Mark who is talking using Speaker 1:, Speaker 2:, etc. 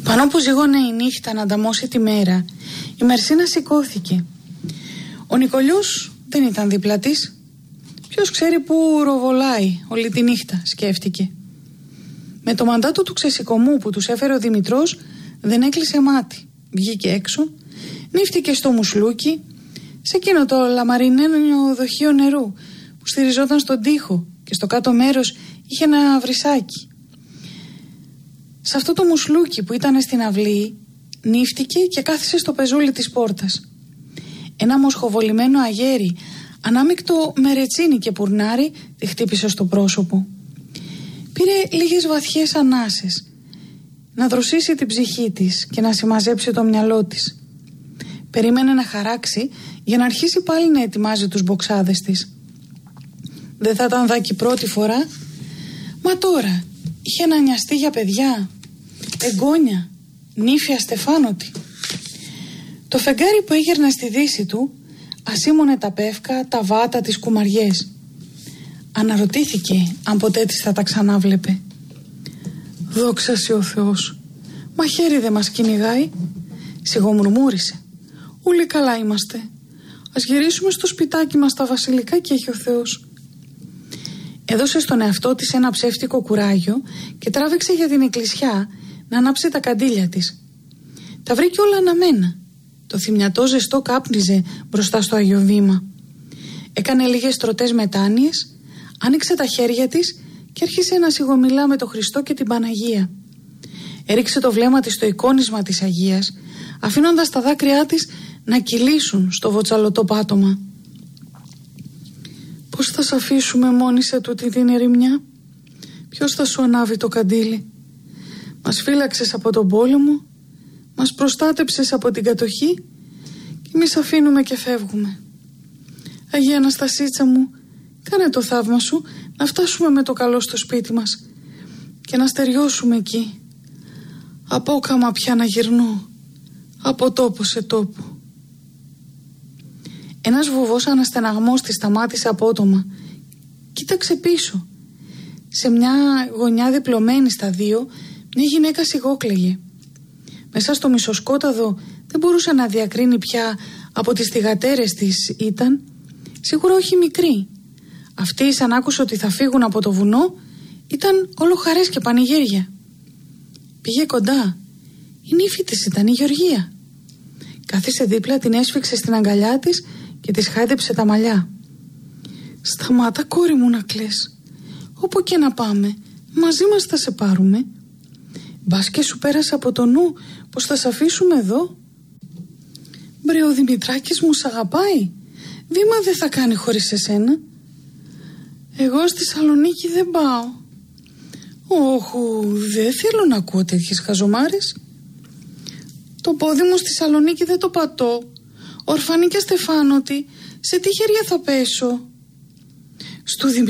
Speaker 1: Πάνω που ζυγώνε η νύχτα να ανταμώσει τη μέρα, η Μερσίνα σηκώθηκε. Ο Νικολιός δεν ήταν δίπλα της. Ποιος ξέρει που ροβολάει όλη τη νύχτα, σκέφτηκε. Με το μαντάτο του ξεσηκωμού που τους έφερε ο Δημητρός δεν έκλεισε μάτι. Βγήκε έξω, νύφτηκε στο μουσλούκι, σε εκείνο το λαμαρινένιο δοχείο νερού που στηριζόταν στον τοίχο και στο κάτω μέρος είχε ένα βρυσάκι. Σε αυτό το μουσλούκι που ήταν στην αυλή νύφτηκε και κάθισε στο πεζούλι της πόρτας. Ένα μοσχοβολημένο αγέρι ανάμεικτο με ρετσίνι και πουρνάρι τη χτύπησε στο πρόσωπο. Πήρε λίγες βαθιές ανάσες να δροσίσει την ψυχή της και να συμμαζέψει το μυαλό της. Περίμενε να χαράξει για να αρχίσει πάλι να ετοιμάζει τους μποξάδες της. Δεν θα ήταν δάκι πρώτη φορά, μα τώρα είχε να νοιαστεί για παιδιά, εγγόνια, νύφια στεφάνωτη. Το φεγγάρι που έγερνε στη δύση του ασήμωνε τα πεύκα, τα βάτα, τις κουμαριές. Αναρωτήθηκε αν ποτέ της θα τα ξανάβλεπε. «Δόξα σοι ο Θεός, μαχαίρι δεν μας κυνηγάει», σιγομουρμούρισε. «Ούλοι καλά είμαστε. Ας γυρίσουμε στο σπιτάκι μας τα βασιλικά και έχει ο Θεός». Έδωσε στον εαυτό της ένα ψεύτικο κουράγιο και τράβηξε για την εκκλησιά να ανάψει τα καντήλια της. Τα βρήκε όλα αναμένα. Το θυμιατό ζεστό κάπνιζε μπροστά στο αγιοβήμα. Έκανε λίγες τροτές μετάνοιες, άνοιξε τα χέρια της και άρχισε να σιγομιλά με τον Χριστό και την Παναγία. Έριξε το βλέμμα της στο εικόνισμα της Αγίας, αφήνοντας τα δάκρυά της να κυλήσουν στο βοτσαλωτό πάτωμα. «Πώς θα σ' αφήσουμε μόνη σε τούτη την ερημιά? Ποιος θα σου ανάβει το καντήλι? Μας φύλαξες από τον πόλεμο, μας προστάτεψες από την κατοχή και εμείς αφήνουμε και φεύγουμε. Αγία Αναστασίτσα μου, κάνε το θαύμα σου να φτάσουμε με το καλό στο σπίτι μας και να στεριώσουμε εκεί. Απόκαμα πια να γυρνώ, από τόπο σε τόπο». Ένας βουβός αναστεναγμός της σταμάτησε απότομα. Κοίταξε πίσω. Σε μια γωνιά διπλωμένη στα δύο, μια γυναίκα σιγόκλαιγε. Μέσα στο μισοσκόταδο δεν μπορούσε να διακρίνει πια από τις θυγατέρες της ήταν, σίγουρα όχι μικρή. Αυτή, σαν άκουσε ότι θα φύγουν από το βουνό, ήταν όλο χαρές και πανηγύρια. Πήγε κοντά. Η νύφη της ήταν η Γεωργία. Κάθισε δίπλα, την έσφιξε στην αγκαλιά της και της χάιδεψε τα μαλλιά. «Σταμάτα, κόρη μου, να κλαις. Όπου και να πάμε, μαζί μας θα σε πάρουμε. Μπας και σου πέρασε από το νου πως θα σε αφήσουμε εδώ. Μπρε, ο Δημητράκης μου σ' αγαπάει. Βήμα δεν θα κάνει χωρίς εσένα. Εγώ στη Σαλονίκη δεν πάω. Όχου, δεν θέλω να ακούω τέτοιες χαζομάρες. Το πόδι μου στη Σαλονίκη δεν το πατώ. Ορφανή και αστεφάνωτη, σε τι χέρια θα πέσω? Στου